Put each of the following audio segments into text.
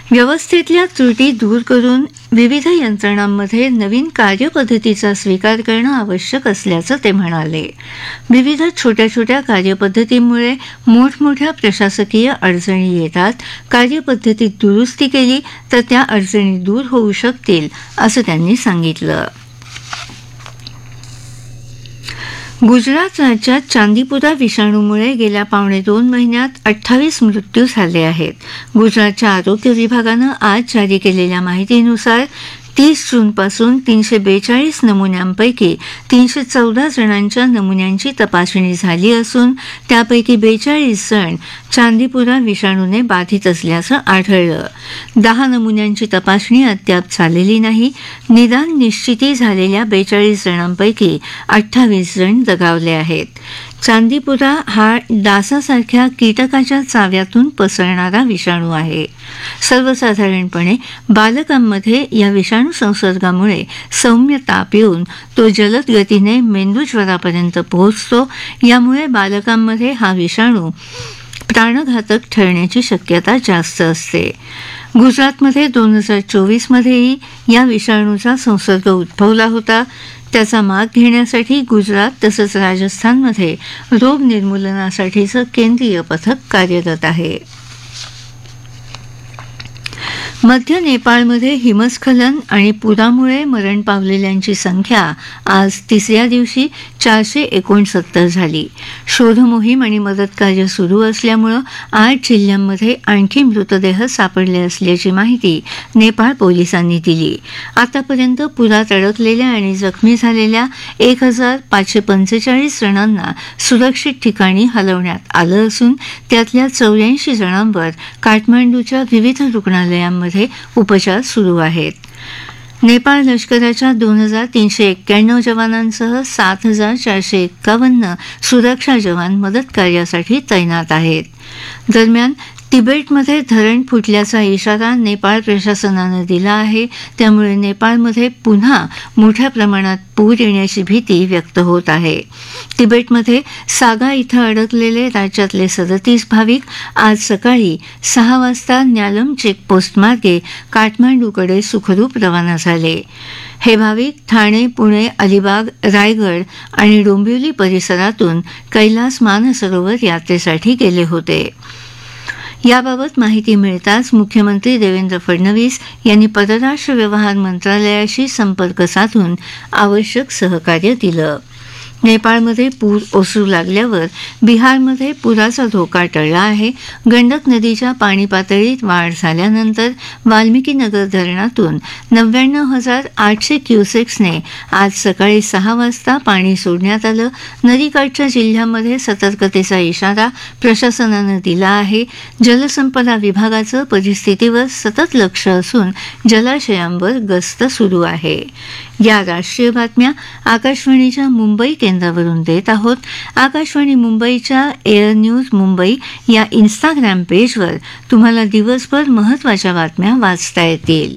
व्यवस्थेतल्या त्रुटी दूर करून विविध यंत्रणांमध्ये नवीन कार्यपद्धतीचा स्वीकार करणं आवश्यक असल्याचं ते म्हणाले. विविध छोट्या छोट्या कार्यपद्धतींमुळे मोठमोठ्या प्रशासकीय अडचणी येतात. कार्यपद्धतीत दुरुस्ती केली तर त्या अडचणी दूर होऊ शकतील असं त्यांनी सांगितलं. गुजरात राज्यात चांदीपुरा विषाणूमुळे गेल्या 2.5 महिन्यात 28 मृत्यू झाले आहेत. गुजरातच्या आरोग्य विभागानं आज जारी केलेल्या माहितीनुसार 30 जूनपासून 342 नमुन्यांपैकी 314 जणांच्या नमुन्यांची तपासणी झाली असून त्यापैकी 42 जण चांदीपुरा विषाणूने बाधित असल्याचं आढळलं. 10 नमुन्यांची तपासणी अद्याप झालेली नाही. निदान निश्चिती झालेल्या 42 जणांपैकी 28 जण दगावले आहेत. चांदीपुरा हा डासासारख्या कीटकाच्या चाव्यातून पसरणारा विषाणू आहे. सर्वसाधारणपणे बालकांमध्ये या विषाणू संसर्गामुळे सौम्य ताप येऊन तो जलद गतीने मेंदूज्वरापर्यंत पोहोचतो. यामुळे बालकांमध्ये हा विषाणू प्राणघातक ठरण्याची शक्यता जास्त असते. गुजरातमध्ये 2024 मध्येही या विषाणूचा संसर्ग उद्भवला होता. त्याचा माग घेण्यासाठी गुजरात तसंच राजस्थानमध्ये रोग निर्मूलनासाठीचं केंद्रीय पथक कार्यरत आहे. मध्य नेपाळमध्ये हिमस्खलन आणि पुरामुळे मरण पावलेल्यांची संख्या आज तिसऱ्या दिवशी 469 झाली. शोधमोहीम आणि मदतकार्य सुरू असल्यामुळं 8 जिल्ह्यांमध्ये आणखी मृतदेह सापडले असल्याची माहिती नेपाळ पोलिसांनी दिली. आतापर्यंत पुरात अडकलेल्या आणि जखमी झालेल्या 1545 जणांना सुरक्षित ठिकाणी हलवण्यात आलं असून त्यातल्या 84 जणांवर काठमांडूच्या विविध रुग्णालयांमध्ये उपचार सुरू आहेत. नेपाळ लष्कराच्या 2391 जवानांसह 7451 सुरक्षा जवान मदत कार्यासाठी तैनात आहेत. दरम्यान तिबेटमध्ये धरण फुटल्याचा इशारा नेपाळ प्रशासनानं दिला आहे. त्यामुळे नेपाळमध्ये पुन्हा मोठ्या प्रमाणात पूर येण्याची भीती व्यक्त होत आहे. तिबेटमध्ये सागा इथं अडकलेले राज्यातले 37 भाविक आज सकाळी 6 वाजता न्यालम चेकपोस्ट मार्गे काठमांडूकडे सुखरूप रवाना झाले. हे भाविक ठाणे, पुणे, अलिबाग, रायगड आणि डोंबिवली परिसरातून कैलास मानसरोवर यात्रेसाठी गेले होते. याबाबत माहिती मिळताच मुख्यमंत्री देवेंद्र फडणवीस यांनी परराष्ट्र व्यवहार मंत्रालयाशी संपर्क साधून आवश्यक सहकार्य दिलं. नेपाळमध्ये पूर ओसरू लागल्यावर बिहारमध्ये पुराचा धोका टळला आहे. गंडक नदीच्या पाणी पातळीत वाढ झाल्यानंतर वाल्मिकीनगर धरणातून 99,800 क्युसेक्सने आज सकाळी 6 वाजता पाणी सोडण्यात आलं. नदीकाठच्या जिल्ह्यांमध्ये सतर्कतेचा इशारा प्रशासनानं दिला आहे. जलसंपदा विभागाचं परिस्थितीवर सतत लक्ष असून जलाशयांवर गस्त सुरू आहे. या राष्ट्रीय बातम्या आकाशवाणीच्या मुंबई केंद्रावरून देत आहोत. आकाशवाणी मुंबईच्या एअर न्यूज मुंबई या इन्स्टाग्राम पेजवर तुम्हाला दिवसभर महत्त्वाच्या बातम्या वाचता येतील.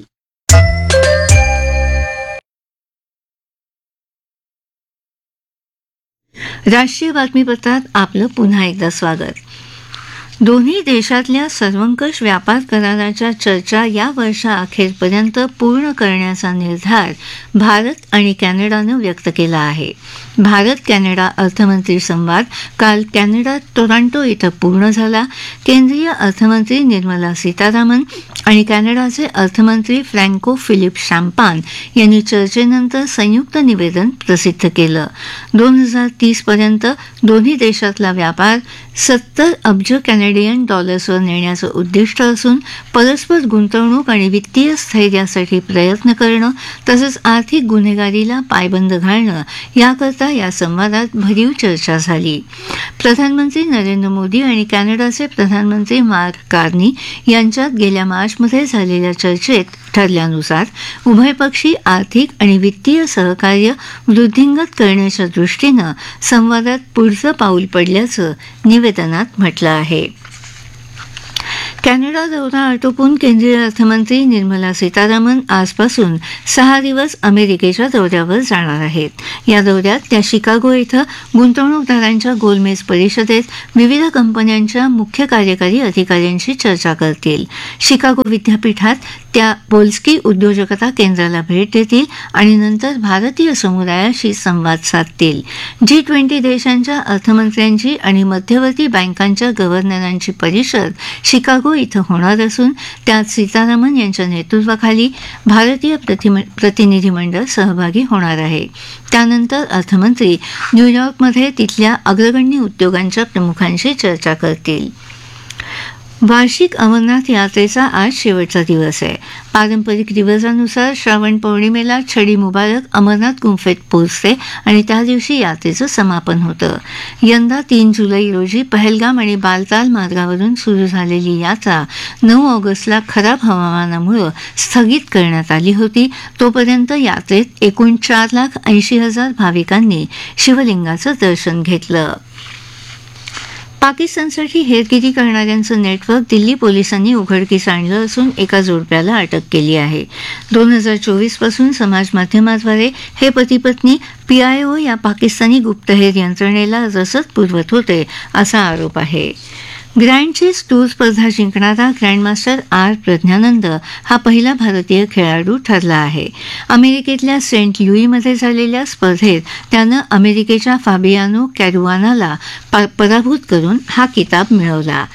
राष्ट्रीय बातमीपत्रात आपलं पुन्हा एकदा स्वागत. दोन्ही देशातल्या सर्वंकष व्यापार कराराच्या चर्चा या वर्षाअखेरपर्यंत पूर्ण करण्याचा निर्धार भारत आणि कॅनडानं व्यक्त केला आहे. भारत कॅनडा अर्थमंत्री संवाद काल कॅनडात टोरंटो इथं पूर्ण झाला. केंद्रीय अर्थमंत्री निर्मला सीतारामन आणि कॅनडाचे अर्थमंत्री फ्रँको फिलिप शॅम्पान यांनी चर्चेनंतर संयुक्त निवेदन प्रसिद्ध केलं. 2030 पर्यंत दोन्ही देशातला व्यापार 70 अब्ज कॅनडियन डॉलर्सवर नेण्याचं उद्दिष्ट असून परस्पर गुंतवणूक आणि वित्तीय स्थैर्यासाठी प्रयत्न करणं तसंच आर्थिक गुन्हेगारीला पायबंद घालणं याकरता या संवादात भरीव चर्चा झाली. प्रधानमंत्री नरेंद्र मोदी आणि कॅनडाचे प्रधानमंत्री मार्क कार्नी यांच्यात गेल्या मार्चमध्ये झालेल्या चर्चेत ठरल्यानुसार उभयपक्षी आर्थिक आणि वित्तीय सहकार्य वृद्धिंगत करण्याच्या दृष्टीनं संवादात पुढचं पाऊल पडल्याचं निवेदनात म्हटलं आहे. कॅनडा दौरा आटोपून केंद्रीय अर्थमंत्री निर्मला सीतारामन आजपासून 6 दिवस अमेरिकेच्या दौऱ्यावर जाणार आहेत. या दौऱ्यात त्या शिकागो इथं गुंतवणूकदारांच्या गोलमेज परिषदेत विविध कंपन्यांच्या मुख्य कार्यकारी अधिकाऱ्यांशी चर्चा करतील. शिकागो विद्यापीठात त्या पोल्स्की उद्योजकता केंद्राला भेट देतील आणि नंतर भारतीय समुदायाशी संवाद साधतील. G20 देशांच्या अर्थमंत्र्यांची आणि मध्यवर्ती बँकांच्या गव्हर्नरांची परिषद शिकागो इथं होणार असून त्यात सीतारामन यांच्या नेतृत्वाखाली भारतीय प्रतिनिधिमंडळ सहभागी होणार आहे. त्यानंतर अर्थमंत्री न्यूयॉर्कमध्ये तिथल्या अग्रगण्य उद्योगांच्या प्रमुखांशी चर्चा करतील. वार्षिक अमरनाथ यात्रेचा आज शेवटचा दिवस आहे. पारंपरिक दिवसानुसार श्रावण पौर्णिमेला छडी मुबारक अमरनाथ गुंफेत पोहोचते आणि त्या दिवशी यात्रेचं समापन होतं. यंदा 3 जुलै रोजी पहलगाम आणि बालताल मार्गावरून सुरू झालेली यात्रा 9 ऑगस्टला खराब हवामानामुळे स्थगित करण्यात आली होती. तोपर्यंत यात्रेत एकूण 4,80,000 भाविकांनी शिवलिंगाचं दर्शन घेतलं. पाकिस्तानसाठी हेरगिरी करणाऱ्यांचं नेटवर्क दिल्ली पोलिसांनी उघडकीस आणलं असून एका जोडप्याला अटक केली आहे. 2024 पासून समाजमाध्यमाद्वारे हे पती पत्नी PIO या पाकिस्तानी गुप्तहेर यंत्रणेला रसद पुरवत होते असा आरोप आहे. ग्रँड चेस टूर स्पर्धा जिंकणारा ग्रँडमास्टर R प्रज्ञानंद हा पहिला भारतीय खेळाडू ठरला आहे. अमेरिकेतल्या सेंट लुईमध्ये झालेल्या स्पर्धेत त्यानं अमेरिकेच्या फाबियानो कॅरुआनाला पराभूत करून हा किताब मिळवला.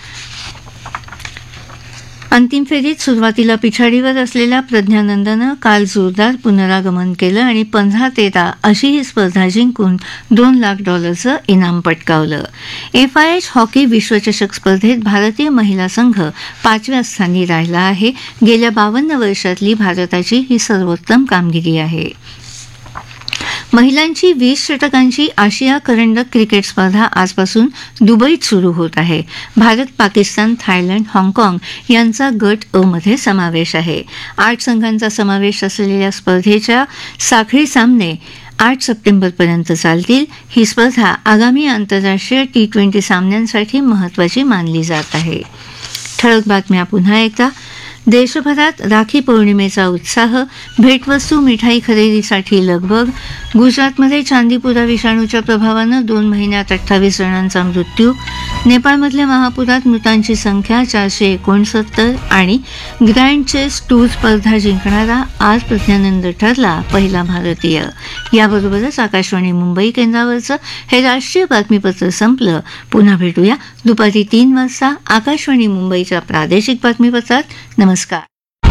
अंतिम फेरीत सुरुवातीला पिछाडीवर असलेल्या प्रज्ञानंदनं काल जोरदार पुनरागमन केलं आणि 15-13 अशी ही स्पर्धा जिंकून $2 लाख इनाम पटकावलं. FIH हॉकी विश्वचषक स्पर्धेत भारतीय महिला संघ 5व्या स्थानी राहिला आहे. गेल्या 52 वर्षातली भारताची ही सर्वोत्तम कामगिरी आहे. महिलांची 20 षटकांची आशिया करंडक क्रिकेट स्पर्धा आजपासून दुबईत सुरू होत आहे. भारत, पाकिस्तान, थायलंड, हाँगकाँग यांचा गट अ मध्ये समावेश आहे. 8 संघांचा समावेश असलेल्या स्पर्धेच्या साखळी सामने 8 सप्टेंबरपर्यंत चालतील. ही स्पर्धा आगामी आंतरराष्ट्रीय T20 सामन्यांसाठी महत्त्वाची मानली जात आहे. ठळक बातम्या पुन्हा एकदा. देशभरात राखी पौर्णिमेचा उत्साह, भेटवस्तू मिठाई खरेदीसाठी लगबग. गुजरातमध्ये चांदीपुरा विषाणूच्या प्रभावानं 2 महिन्यात 28 जणांचा मृत्यू. नेपाळमधल्या महापुरात मृतांची संख्या 469 आणि ग्रँड चेस टूर स्पर्धा जिंकणारा R प्रज्ञानंद ठरला पहिला भारतीय. याबरोबरच आकाशवाणी मुंबई केंद्रावरचं हे राष्ट्रीय बातमीपत्र संपलं. पुन्हा भेटूया दुपारी 3 वाजता आकाशवाणी मुंबईच्या प्रादेशिक बातमीपत्रात. नमस्कार.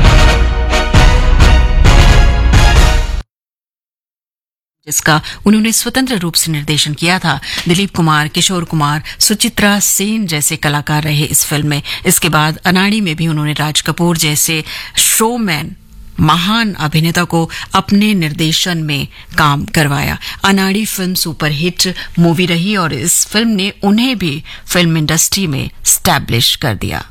जिसका उन्होंने स्वतंत्र रूप से निर्देशन किया था. दिलीप कुमार, किशोर कुमार, सुचित्रा सेन जैसे कलाकार रहे इस फिल्म में. इसके बाद अनाड़ी में भी उन्होंने राज कपूर जैसे शोमैन महान अभिनेता को अपने निर्देशन में काम करवाया. अनाड़ी फिल्म सुपरहिट मूवी रही और इस फिल्म ने उन्हें भी फिल्म इंडस्ट्री में स्टैब्लिश कर दिया.